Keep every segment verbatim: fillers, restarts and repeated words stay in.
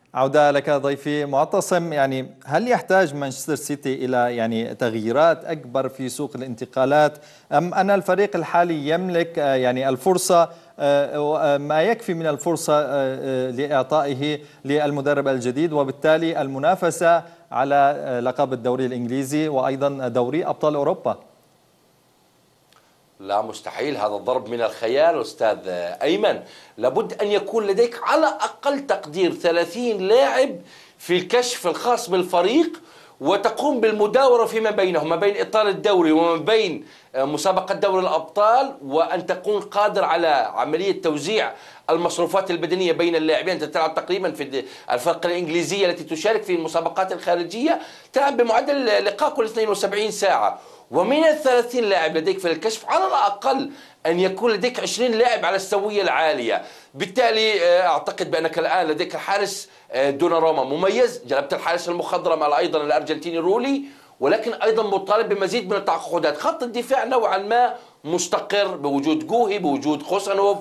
عودة لك ضيفي معتصم. يعني هل يحتاج مانشستر سيتي إلى يعني تغييرات أكبر في سوق الانتقالات، أم أن الفريق الحالي يملك يعني الفرصة ما يكفي من الفرصة لإعطائه للمدرب الجديد، وبالتالي المنافسة على لقب الدوري الإنجليزي وأيضا دوري أبطال أوروبا؟ لا مستحيل، هذا ضرب من الخيال أستاذ أيمن. لابد أن يكون لديك على أقل تقدير ثلاثين لاعب في الكشف الخاص بالفريق، وتقوم بالمداورة فيما بينهم، ما بين إطار الدوري وما بين مسابقة دوري الأبطال، وأن تكون قادر على عملية توزيع المصروفات البدنية بين اللاعبين. أنت تلعب تقريبا في الفرق الإنجليزية التي تشارك في المسابقات الخارجية تلعب بمعدل لقاء كل اثنين وسبعين ساعة، ومن الثلاثين لاعب لديك في الكشف على الأقل أن يكون لديك عشرين لاعب على السوية العالية. بالتالي أعتقد بأنك الآن لديك الحارس دوناروما مميز، جلبت الحارس المخضرم على أيضا الأرجنتيني رولي، ولكن أيضا مطالب بمزيد من التعاقدات. خط الدفاع نوعا ما مستقر بوجود جوهي، بوجود خوسانوف،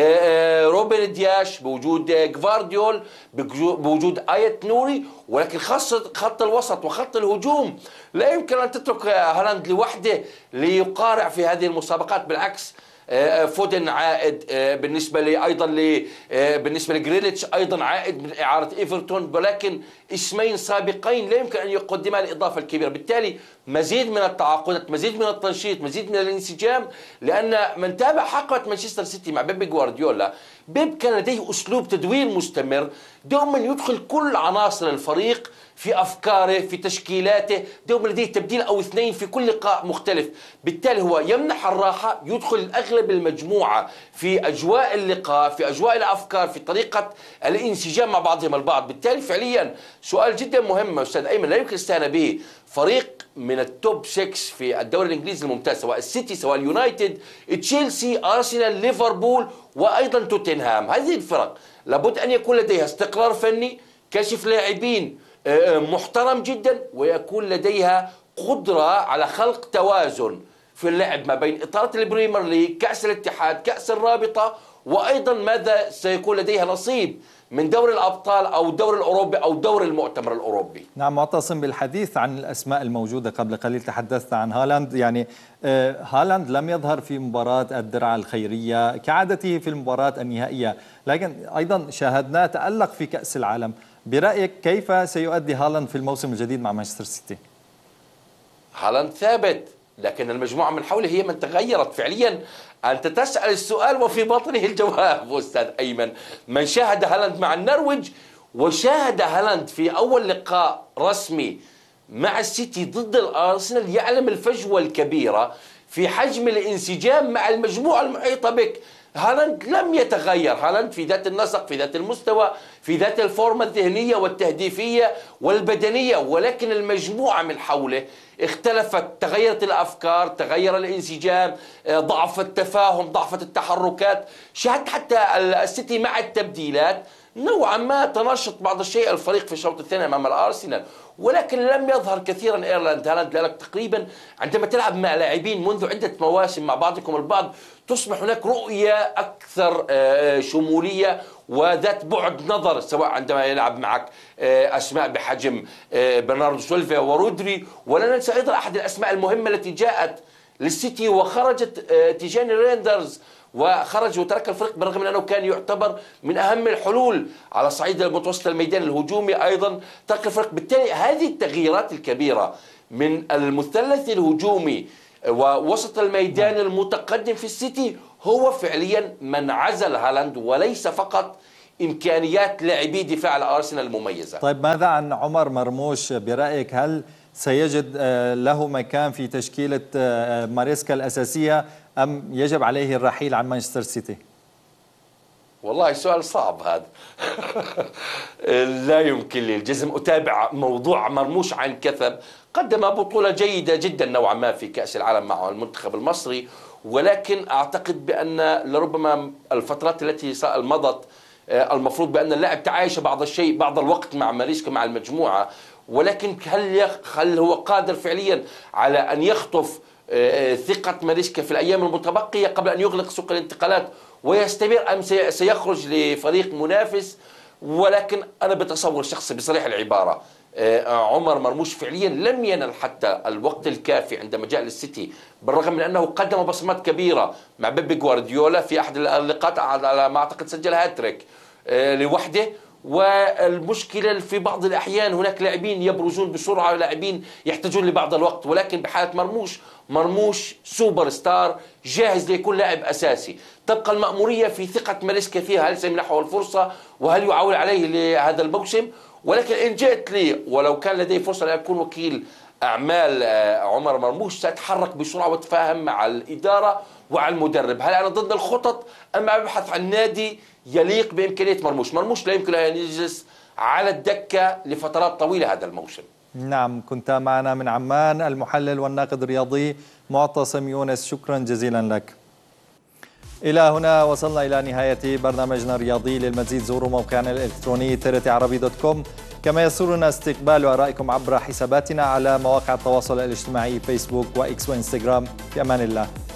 روبن دياش، بوجود جفارديول، بوجود آيت نوري، ولكن خاصة خط الوسط وخط الهجوم لا يمكن أن تترك هالاند لوحده ليقارع في هذه المسابقات. بالعكس، فودن عائد بالنسبة لي، أيضا بالنسبة لجريليتش أيضا عائد من إعارة إيفرتون، ولكن اسمين سابقين لا يمكن أن يقدما الإضافة الكبيرة. بالتالي مزيد من التعاقدات، مزيد من التنشيط، مزيد من الانسجام، لأن من تابع حقبة مانشستر سيتي مع بيب جوارديولا، بيب كان لديه أسلوب تدوير مستمر، دوما يدخل كل عناصر الفريق في أفكاره في تشكيلاته، دوما لديه تبديل أو اثنين في كل لقاء مختلف. بالتالي هو يمنح الراحة، يدخل أغلب المجموعة في أجواء اللقاء، في أجواء الأفكار، في طريقة الانسجام مع بعضهم البعض. بالتالي فعليا سؤال جدا مهم أستاذ أيمن لا يمكن الاستهانة به. فريق من التوب ستة في الدوري الإنجليزي الممتاز، سواء السيتي سواء اليونايتد تشيلسي أرسنال ليفربول وأيضا توتنهام، هذه الفرق لابد أن يكون لديها استقرار فني، كشف لاعبين محترم جدا، ويكون لديها قدرة على خلق توازن في اللعب ما بين إطارة البريمير ليج، كأس الاتحاد، كأس الرابطة، وأيضا ماذا سيكون لديها نصيب من دوري الأبطال أو الدوري الأوروبي أو دوري المؤتمر الأوروبي. نعم معتصم، بالحديث عن الأسماء الموجودة قبل قليل تحدثت عن هالاند. يعني هالاند لم يظهر في مباراة الدرع الخيرية كعادته في المباراة النهائية، لكن أيضا شاهدناه تألق في كأس العالم. برأيك كيف سيؤدي هالاند في الموسم الجديد مع مانشستر سيتي؟ هالاند ثابت، لكن المجموعة من حوله هي من تغيرت فعليا. أنت تسأل السؤال وفي بطنه الجواب أستاذ أيمن. من شاهد هالاند مع النرويج وشاهد هالاند في أول لقاء رسمي مع السيتي ضد الأرسنال يعلم الفجوة الكبيرة في حجم الانسجام مع المجموعة المحيطة بك. هالاند لم يتغير، هالاند في ذات النسق، في ذات المستوى، في ذات الفورمة الذهنية والتهديفية والبدنية، ولكن المجموعة من حوله اختلفت، تغيرت الأفكار، تغير الانسجام، ضعف التفاهم، ضعفت التحركات. شاهدت حتى السيتي مع التبديلات نوعا ما تنشط بعض الشيء الفريق في الشوط الثاني امام الارسنال، ولكن لم يظهر كثيرا ايرلاند هالاند. لانك تقريبا عندما تلعب مع لاعبين منذ عده مواسم مع بعضكم البعض تصبح هناك رؤيه اكثر شموليه وذات بعد نظر، سواء عندما يلعب معك اسماء بحجم برناردو سيلفا ورودري، ولا ننسى ايضا احد الاسماء المهمه التي جاءت للسيتي وخرجت، تيجاني ريندرز، وخرج وترك الفريق بالرغم من أنه كان يعتبر من أهم الحلول على صعيد متوسط الميدان الهجومي، أيضا ترك الفريق. بالتالي هذه التغييرات الكبيرة من المثلث الهجومي ووسط الميدان المتقدم في السيتي هو فعليا من عزل هالاند، وليس فقط إمكانيات لاعبي دفاع الأرسنال المميزة. طيب ماذا عن عمر مرموش برأيك؟ هل سيجد له مكان في تشكيلة ماريسكا الأساسية أم يجب عليه الرحيل عن مانشستر سيتي؟ والله سؤال صعب هذا. لا يمكن لي الجزم. أتابع موضوع مرموش عن كثب، قدم بطولة جيدة جدا نوعا ما في كأس العالم مع المنتخب المصري، ولكن أعتقد بأن لربما الفترات التي مضت المفروض بأن اللاعب تعايش بعض الشيء بعض الوقت مع ماريسكا مع المجموعة، ولكن هل هل هو قادر فعليا على أن يخطف ثقة ماريسكا في الأيام المتبقية قبل أن يغلق سوق الانتقالات ويستمر، أم سيخرج لفريق منافس ولكن أنا بتصور شخصي بصريح العبارة عمر مرموش فعليا لم ينل حتى الوقت الكافي عندما جاء للسيتي، بالرغم من أنه قدم بصمات كبيرة مع بيب جوارديولا. في أحد اللقاءات على ما أعتقد سجل هاتريك لوحده. والمشكلة في بعض الأحيان هناك لاعبين يبرزون بسرعة ولاعبين يحتاجون لبعض الوقت، ولكن بحالة مرموش مرموش سوبر ستار جاهز ليكون لاعب أساسي. تبقى المأمورية في ثقة ماريسكا فيها، هل سيمنحه الفرصة وهل يعول عليه لهذا الموسم. ولكن إن جاءت لي ولو كان لدي فرصة لأكون وكيل أعمال عمر مرموش سأتحرك بسرعة وأتفاهم مع الإدارة وعلى المدرب، هل أنا ضد الخطط أم أبحث عن نادي يليق بإمكانية مرموش. مرموش لا يمكن أن يجلس على الدكة لفترات طويلة هذا الموسم. نعم، كنت معنا من عمان المحلل والناقد الرياضي معتصم يونس، شكرا جزيلا لك. إلى هنا وصلنا إلى نهاية برنامجنا الرياضي. للمزيد زوروا موقعنا الإلكتروني تي تي عربي دوت كوم، كما يسرنا استقبال آرائكم عبر حساباتنا على مواقع التواصل الاجتماعي فيسبوك وإكس وإنستغرام. في أمان الله.